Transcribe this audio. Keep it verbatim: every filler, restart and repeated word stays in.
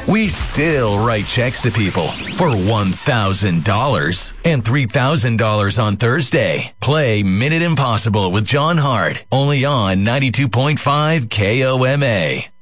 We still write checks to people for one thousand dollars and three thousand dollars on Thursday. Play Minute Impossible with John Hart, only on ninety-two point five K O M A.